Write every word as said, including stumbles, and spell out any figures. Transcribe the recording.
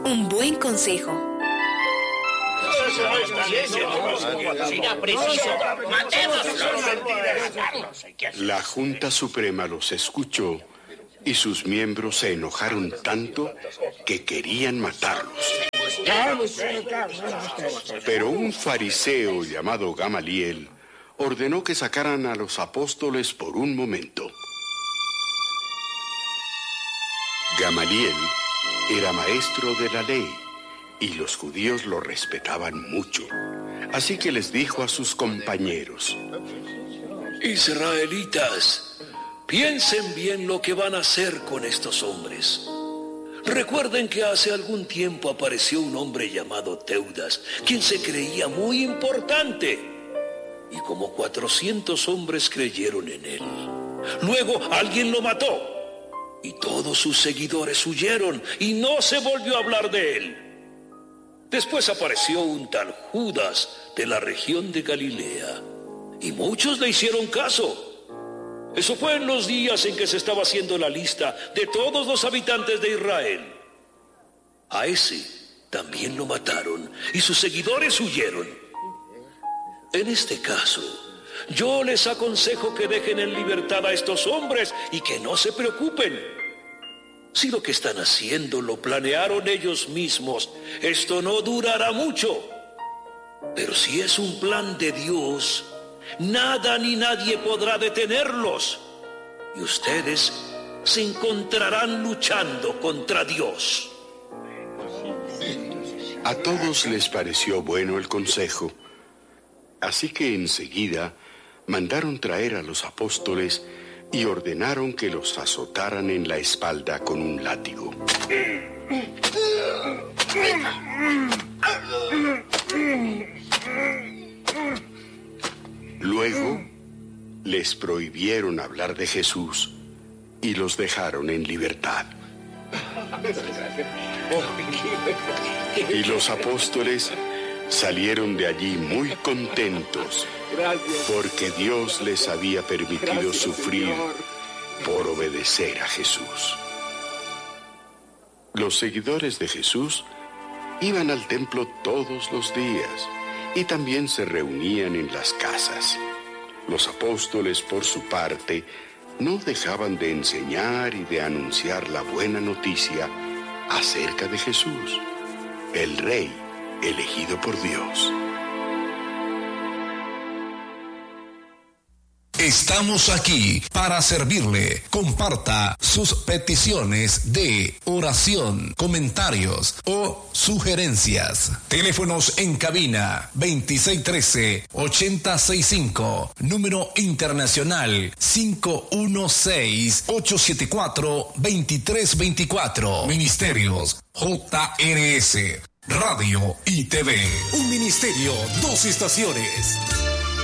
un buen consejo. La Junta Suprema los escuchó y sus miembros se enojaron tanto que querían matarlos. Pero un fariseo llamado Gamaliel ordenó que sacaran a los apóstoles por un momento. Gamaliel era maestro de la ley y los judíos lo respetaban mucho. Así que les dijo a sus compañeros: Israelitas, piensen bien lo que van a hacer con estos hombres. Recuerden que hace algún tiempo apareció un hombre llamado Teudas, quien se creía muy importante. Y como cuatrocientos hombres creyeron en él. Luego alguien lo mató. Y todos sus seguidores huyeron y no se volvió a hablar de él. Después apareció un tal Judas de la región de Galilea. Y muchos le hicieron caso. Eso fue en los días en que se estaba haciendo la lista de todos los habitantes de Israel. A ese también lo mataron y sus seguidores huyeron. En este caso, yo les aconsejo que dejen en libertad a estos hombres y que no se preocupen. Si lo que están haciendo lo planearon ellos mismos, esto no durará mucho. Pero si es un plan de Dios, nada ni nadie podrá detenerlos. Y ustedes se encontrarán luchando contra Dios. A todos les pareció bueno el consejo. Así que enseguida mandaron traer a los apóstoles y ordenaron que los azotaran en la espalda con un látigo. Luego les prohibieron hablar de Jesús y los dejaron en libertad. Y los apóstoles salieron de allí muy contentos porque Dios les había permitido sufrir por obedecer a Jesús. Los seguidores de Jesús iban al templo todos los días y también se reunían en las casas. Los apóstoles, por su parte, no dejaban de enseñar y de anunciar la buena noticia acerca de Jesús, el Rey elegido por Dios. Estamos aquí para servirle. Comparta sus peticiones de oración, comentarios o sugerencias. Teléfonos en cabina veintiséis trece, ochenta sesenta y cinco. Número internacional cinco uno seis, ocho siete cuatro, dos tres dos cuatro. Ministerios J R S. Radio y T V. Un ministerio, dos estaciones.